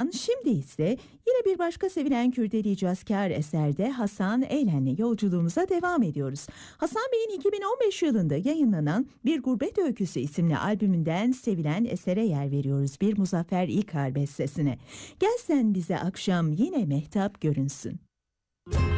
Şimdi ise yine bir başka sevilen Kürdeli cazkar eserde Hasan Eylen'le yolculuğumuza devam ediyoruz. Hasan Bey'in 2015 yılında yayınlanan Bir Gurbet Öyküsü isimli albümünden sevilen esere yer veriyoruz. Bir Muzaffer İlkar bestesine. Gel sen bize akşam yine mehtap görünsün.